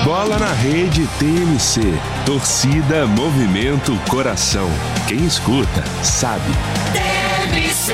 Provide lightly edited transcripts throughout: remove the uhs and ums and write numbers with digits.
Bola na Rede TMC. Torcida, movimento, coração. Quem escuta, sabe. TMC.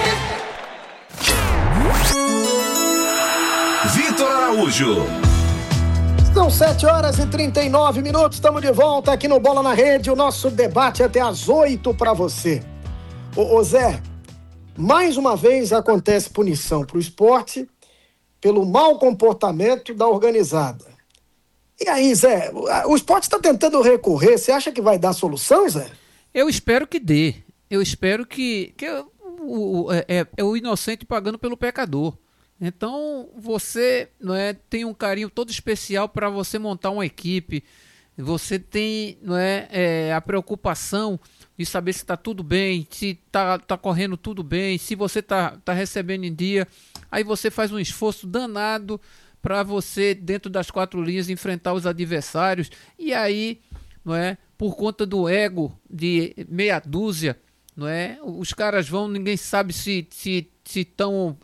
Vitor Araújo. São 7h39, estamos de volta aqui no Bola na Rede, o nosso debate até às 8 para você. Ô Zé, mais uma vez acontece punição para o esporte pelo mau comportamento da organizada. E aí, Zé, o esporte está tentando recorrer, você acha que vai dar solução, Zé? Eu espero que dê, eu espero que é o inocente pagando pelo pecador. Então você, não é, tem um carinho todo especial para você montar uma equipe, você tem, não é, a preocupação de saber se está tudo bem, se tá correndo tudo bem, se você tá recebendo em dia, aí você faz um esforço danado para você, dentro das 4 linhas, enfrentar os adversários, e aí, não é, por conta do ego de meia dúzia, não é, os caras vão, ninguém sabe se estão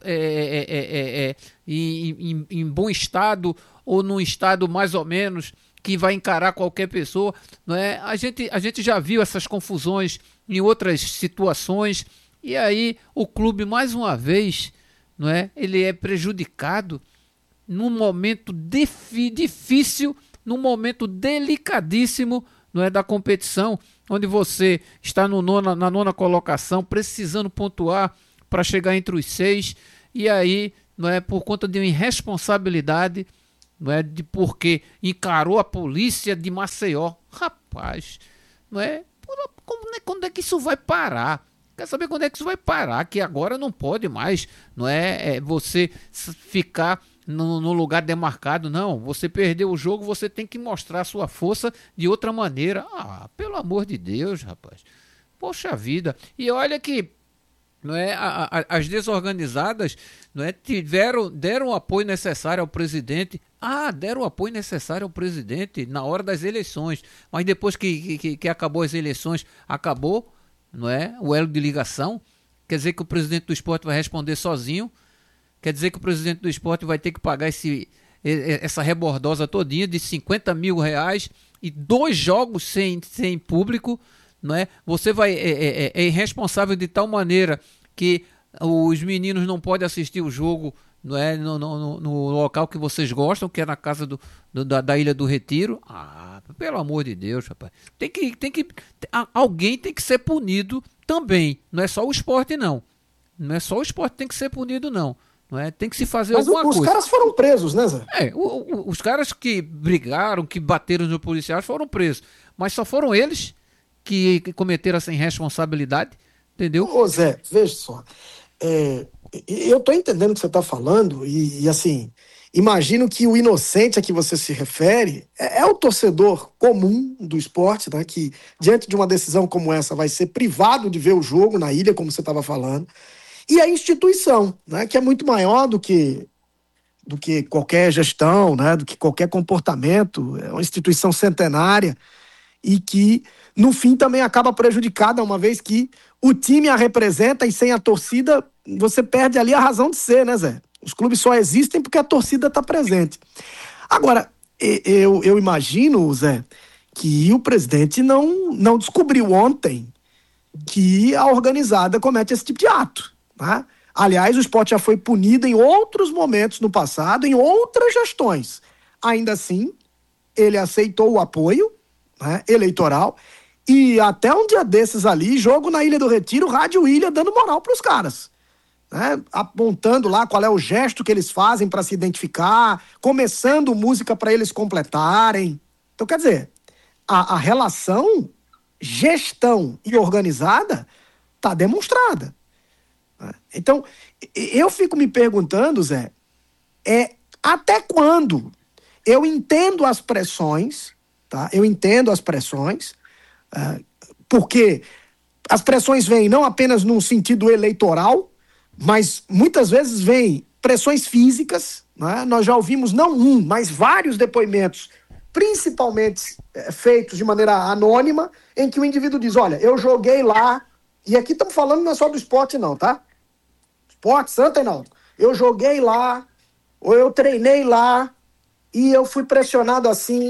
em bom estado ou num estado mais ou menos que vai encarar qualquer pessoa, não é? A gente já viu essas confusões em outras situações, e aí o clube, mais uma vez, não é? Ele é prejudicado num momento difícil, num momento delicadíssimo, não é, da competição, onde você está na nona colocação, precisando pontuar para chegar entre os 6, e aí, não é, por conta de uma irresponsabilidade, não é, de porque encarou a polícia de Maceió. Rapaz, não é, quando é que isso vai parar? Quer saber quando é que isso vai parar? Que agora não pode mais, não é, você ficar no lugar demarcado, não. Você perdeu o jogo, você tem que mostrar a sua força de outra maneira. Ah, pelo amor de Deus, rapaz. Poxa vida. E olha que, não é, as desorganizadas, não é, deram o apoio necessário ao presidente. Deram o apoio necessário ao presidente na hora das eleições, mas depois que acabou as eleições, acabou, não é, o elo de ligação. Quer dizer que o presidente do esporte vai responder sozinho, quer dizer que o presidente do esporte vai ter que pagar essa rebordosa todinha de R$50 mil e 2 jogos sem público. Não é? Você é irresponsável de tal maneira que os meninos não podem assistir o jogo, não é, no local que vocês gostam, que é na casa da Ilha do Retiro. Pelo amor de Deus, rapaz. Alguém tem que ser punido também. Não é só o esporte, não. Não é só o esporte que tem que ser punido, não. Não é? Tem que se fazer alguma coisa. Mas os caras foram presos, né, Zé? Os caras que brigaram, que bateram nos policiais foram presos. Mas só foram eles que cometeram essa irresponsabilidade, entendeu? Ô Zé, veja só, eu tô entendendo o que você tá falando e assim, imagino que o inocente a que você se refere é o torcedor comum do esporte, né, que diante de uma decisão como essa vai ser privado de ver o jogo na ilha, como você estava falando, e a instituição, né, que é muito maior do que qualquer gestão, né, do que qualquer comportamento, é uma instituição centenária, e que, no fim, também acaba prejudicada, uma vez que o time a representa e sem a torcida, você perde ali a razão de ser, né, Zé? Os clubes só existem porque a torcida está presente. Agora, eu imagino, Zé, que o presidente não descobriu ontem que a organizada comete esse tipo de ato, né? Aliás, o esporte já foi punido em outros momentos no passado, em outras gestões. Ainda assim, ele aceitou o apoio, né, eleitoral, e até um dia desses ali, jogo na Ilha do Retiro, Rádio Ilha dando moral para os caras, né, apontando lá qual é o gesto que eles fazem para se identificar, começando música para eles completarem. Então, quer dizer, a relação gestão e organizada está demonstrada. Então, eu fico me perguntando, Zé, até quando? Eu entendo as pressões, tá? Eu entendo as pressões, porque as pressões vêm não apenas num sentido eleitoral, mas muitas vezes vêm pressões físicas, né? Nós já ouvimos não um, mas vários depoimentos, principalmente feitos de maneira anônima, em que o indivíduo diz, olha, eu joguei lá, e aqui estamos falando não é só do esporte não, tá? Esporte, Santa e Náutico. Eu joguei lá, ou eu treinei lá, e eu fui pressionado assim,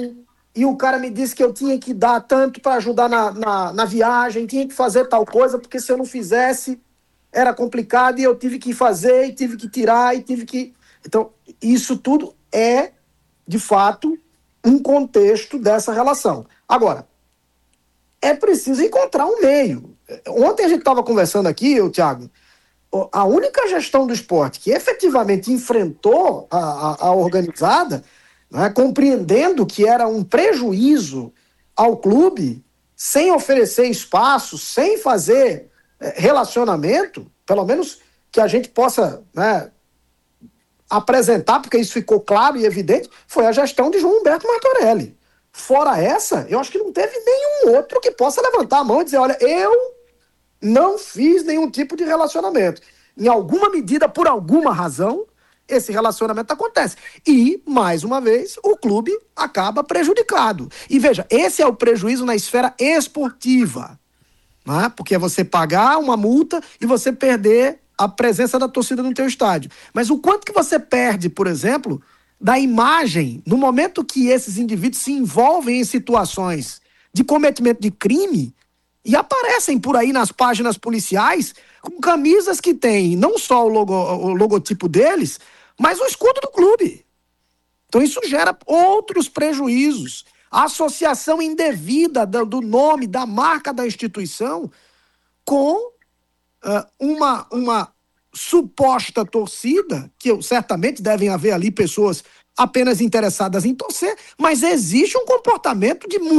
e o cara me disse que eu tinha que dar tanto para ajudar na viagem, tinha que fazer tal coisa, porque se eu não fizesse era complicado e eu tive que fazer, e tive que tirar, e tive que... Então, isso tudo é, de fato, um contexto dessa relação. Agora, é preciso encontrar um meio. Ontem a gente estava conversando aqui, Thiago, a única gestão do esporte que efetivamente enfrentou a organizada, né, compreendendo que era um prejuízo ao clube, sem oferecer espaço, sem fazer relacionamento, pelo menos que a gente possa, né, apresentar, porque isso ficou claro e evidente, foi a gestão de João Humberto Martorelli. Fora essa, eu acho que não teve nenhum outro que possa levantar a mão e dizer, olha, eu não fiz nenhum tipo de relacionamento. Em alguma medida, por alguma razão, esse relacionamento acontece. E, mais uma vez, o clube acaba prejudicado. E veja, esse é o prejuízo na esfera esportiva. Não é? Porque é você pagar uma multa e você perder a presença da torcida no teu estádio. Mas o quanto que você perde, por exemplo, da imagem, no momento que esses indivíduos se envolvem em situações de cometimento de crime e aparecem por aí nas páginas policiais com camisas que tem não só o logotipo deles, mas o escudo do clube. Então isso gera outros prejuízos. A associação indevida do nome, da marca da instituição com uma suposta torcida, que certamente devem haver ali pessoas apenas interessadas em torcer, mas existe um comportamento de